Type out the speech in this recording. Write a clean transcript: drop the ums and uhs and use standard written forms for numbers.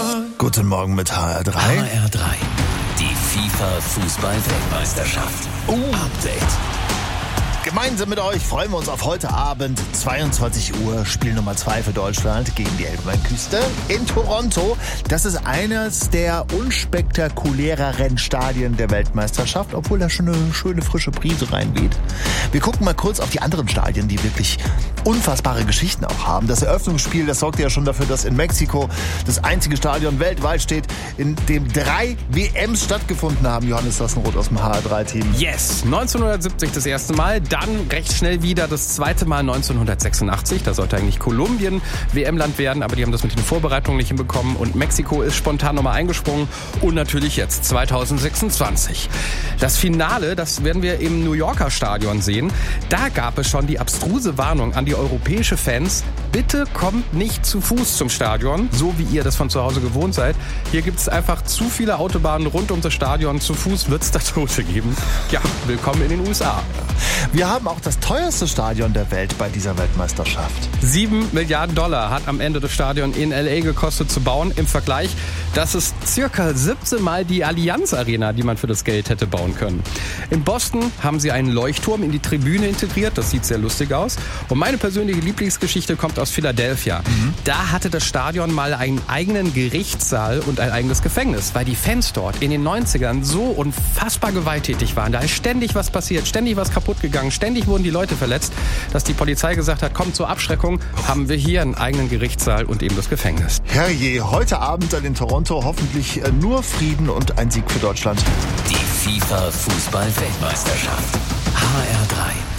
Guten Morgen mit HR3. HR3. Die FIFA-Fußball-Weltmeisterschaft. Update. Gemeinsam mit euch freuen wir uns auf heute Abend, 22 Uhr, Spiel Nummer 2 für Deutschland gegen die Elfenbeinküste in Toronto. Das ist eines der unspektakuläreren Stadien der Weltmeisterschaft, obwohl da schon eine schöne frische Brise reinweht. Wir gucken mal kurz auf die anderen Stadien, die wirklich unfassbare Geschichten auch haben. Das Eröffnungsspiel, das sorgte ja schon dafür, dass in Mexiko das einzige Stadion weltweit steht, in dem 3 WMs stattgefunden haben. Johannes Sassenroth aus dem HR3-Team. Yes, 1970 das erste Mal, dann recht schnell wieder das zweite Mal 1986. Da sollte eigentlich Kolumbien WM-Land werden, aber die haben das mit den Vorbereitungen nicht hinbekommen und Mexiko ist spontan nochmal eingesprungen und natürlich jetzt 2026. Das Finale, das werden wir im New Yorker Stadion sehen. Da gab es schon die abstruse Warnung an die europäische Fans: Bitte kommt nicht zu Fuß zum Stadion, so wie ihr das von zu Hause gewohnt seid. Hier gibt es einfach zu viele Autobahnen rund um das Stadion. Zu Fuß wird es da Tote geben. Ja, willkommen in den USA. Wir haben auch das teuerste Stadion der Welt bei dieser Weltmeisterschaft. 7 Milliarden Dollar hat am Ende das Stadion in L.A. gekostet zu bauen. Im Vergleich, das ist circa 17 Mal die Allianz Arena, die man für das Geld hätte bauen können. In Boston haben sie einen Leuchtturm in die Tribüne integriert. Das sieht sehr lustig aus. Und meine persönliche Lieblingsgeschichte kommt aus Philadelphia. Da hatte das Stadion mal einen eigenen Gerichtssaal und ein eigenes Gefängnis, weil die Fans dort in den 90ern so unfassbar gewalttätig waren. Da ist ständig was passiert, ständig was kaputt gegangen, ständig wurden die Leute verletzt, dass die Polizei gesagt hat, kommt zur Abschreckung, haben wir hier einen eigenen Gerichtssaal und eben das Gefängnis. Herrje, heute Abend dann in Toronto hoffentlich nur Frieden und ein Sieg für Deutschland. Die FIFA-Fußball-Weltmeisterschaft. HR3.